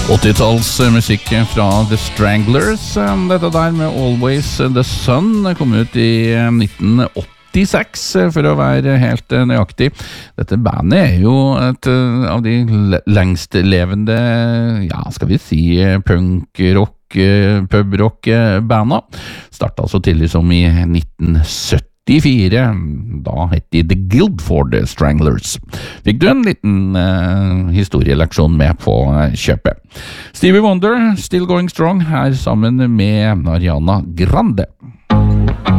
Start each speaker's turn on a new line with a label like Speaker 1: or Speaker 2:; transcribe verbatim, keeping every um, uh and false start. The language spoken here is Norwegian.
Speaker 1: åttitalls-musikk fra The Stranglers. Dette der med Always the Sun kom ut i nitten åttiseks, for å være helt nøyaktig. Dette bandet er jo et av de lengstlevende, ja, skal vi si, punk-rock, pub-rock-banda. Startet så tidlig som i nitten syttifire. Da het de The Guildford Stranglers. Fikk du en liten uh, historieleksjon med på kjøpet. Stevie Wonder, Still Going Strong, her sammen med Ariana Grande.